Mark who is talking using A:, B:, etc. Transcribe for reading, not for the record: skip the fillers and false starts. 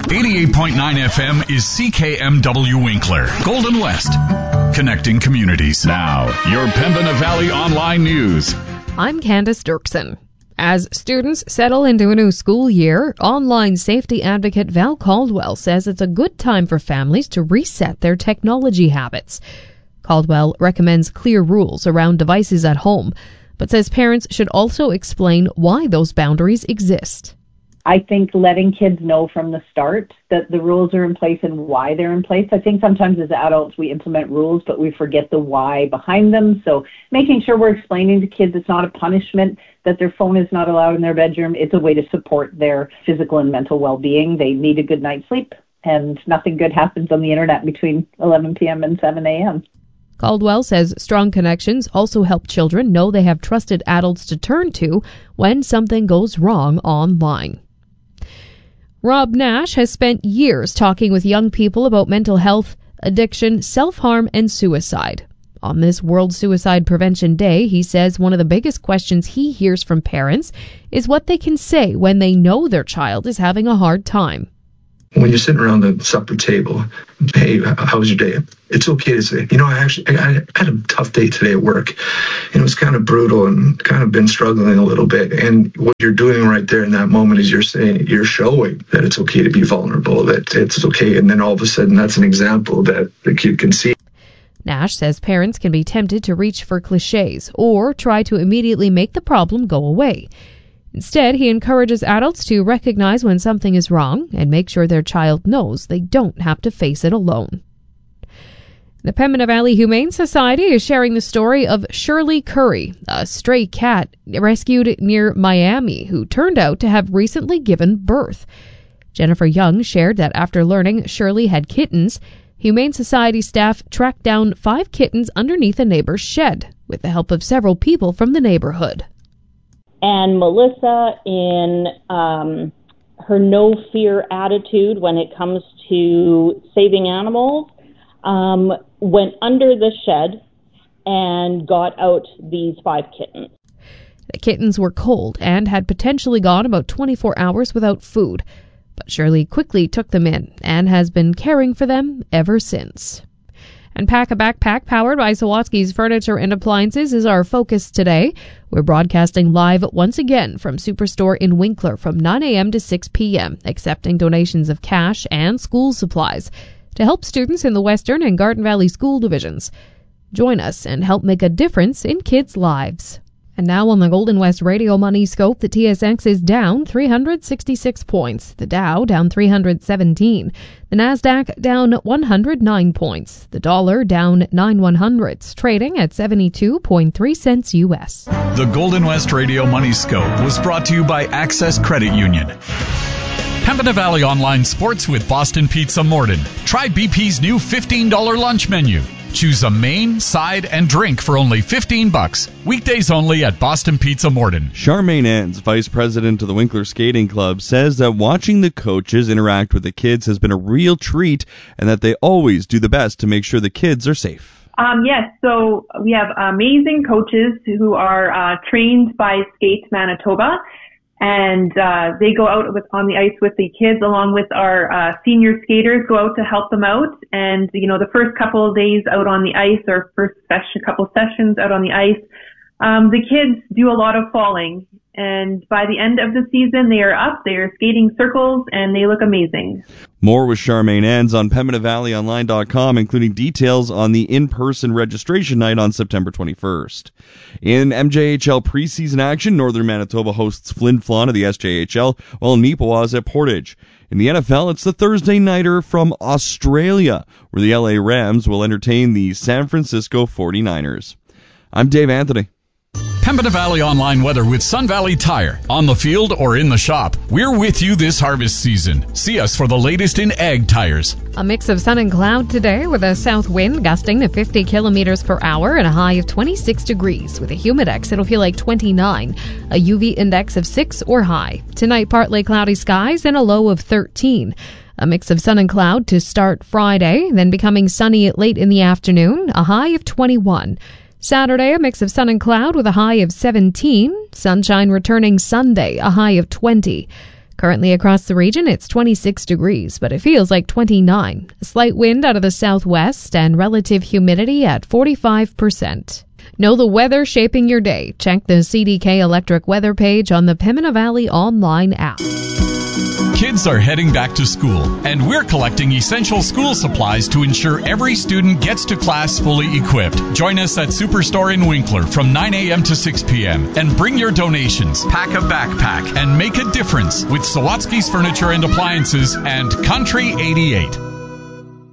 A: 88.9 FM is CKMW Winkler, Golden West. Connecting communities. Now, your Pembina Valley Online News.
B: I'm Candace Dirksen. As students settle into a new school year, online safety advocate Val Caldwell says it's a good time for families to reset their technology habits. Caldwell recommends clear rules around devices at home, but says parents should also explain why those boundaries exist.
C: I think letting kids know from the start that the rules are in place and why they're in place. I think sometimes as adults we implement rules, but we forget the why behind them. So making sure we're explaining to kids it's not a punishment, that their phone is not allowed in their bedroom. It's a way to support their physical and mental well-being. They need a good night's sleep, and nothing good happens on the internet between 11 p.m. and 7 a.m.
B: Caldwell says strong connections also help children know they have trusted adults to turn to when something goes wrong online. Rob Nash has spent years talking with young people about mental health, addiction, self-harm, and suicide. On this World Suicide Prevention Day, he says one of the biggest questions he hears from parents is what they can say when they know their child is having a hard time.
D: When you're sitting around the supper table, hey, how was your day? It's okay to say, I had a tough day today at work. It was kind of brutal and kind of been struggling a little bit. And what you're doing right there in that moment is you're showing that it's okay to be vulnerable, that it's okay. And then all of a sudden, that's an example that the kid can see.
B: Nash says parents can be tempted to reach for cliches or try to immediately make the problem go away. Instead, he encourages adults to recognize when something is wrong and make sure their child knows they don't have to face it alone. The Pembina Valley Humane Society is sharing the story of Shirley Curry, a stray cat rescued near Miami who turned out to have recently given birth. Jennifer Young shared that after learning Shirley had kittens, Humane Society staff tracked down 5 kittens underneath a neighbor's shed with the help of several people from the neighborhood.
E: And Melissa, in her no-fear attitude when it comes to saving animals, went under the shed and got out these 5 kittens.
B: The kittens were cold and had potentially gone about 24 hours without food, but Shirley quickly took them in and has been caring for them ever since. And Pack a Backpack, powered by Sawatsky's Furniture and Appliances, is our focus today. We're broadcasting live once again from Superstore in Winkler from 9 a.m. to 6 p.m., accepting donations of cash and school supplies to help students in the Western and Garden Valley school divisions. Join us and help make a difference in kids' lives. And now on the Golden West Radio Money Scope, the TSX is down 366 points. The Dow down 317. The Nasdaq down 109 points. The dollar down 9/100ths, trading at 72.3 cents U.S.
A: The Golden West Radio Money Scope was brought to you by Access Credit Union. Pembina Valley Online Sports with Boston Pizza Morden. Try BP's new $15 lunch menu. Choose a main, side, and drink for only $15. Weekdays only at Boston Pizza Morden.
F: Charmaine Enns, vice president of the Winkler Skating Club, says that watching the coaches interact with the kids has been a real treat and that they always do the best to make sure the kids are safe.
G: Yes, so we have amazing coaches who are trained by Skate Manitoba. And they go out on the ice with the kids along with our senior skaters, go out to help them out. And, the first couple of days out on the ice or couple sessions out on the ice, the kids do a lot of falling. And by the end of the season, they are up, they are skating circles, and they look amazing.
F: More with Charmaine Enns on PembinaValleyOnline.com, including details on the in-person registration night on September 21st. In MJHL preseason action, Northern Manitoba hosts Flin Flon of the SJHL, while Neepawa is at Portage. In the NFL, it's the Thursday nighter from Australia, where the LA Rams will entertain the San Francisco 49ers. I'm Dave Anthony.
A: Pembina Valley Online weather with Sun Valley Tire. On the field or in the shop, we're with you this harvest season. See us for the latest in ag tires.
B: A mix of sun and cloud today with a south wind gusting to 50 kilometers per hour and a high of 26 degrees. With a humidex, it'll feel like 29. A UV index of 6 or high. Tonight, partly cloudy skies and a low of 13. A mix of sun and cloud to start Friday, then becoming sunny late in the afternoon, a high of 21. Saturday, a mix of sun and cloud with a high of 17. Sunshine returning Sunday, a high of 20. Currently across the region, it's 26 degrees, but it feels like 29. A slight wind out of the southwest and relative humidity at 45%. Know the weather shaping your day. Check the CDK Electric weather page on the Pembina Valley online app.
A: Kids are heading back to school, and we're collecting essential school supplies to ensure every student gets to class fully equipped. Join us at Superstore in Winkler from 9 a.m. to 6 p.m. and bring your donations. Pack a backpack and make a difference with Sawatsky's Furniture and Appliances and Country 88.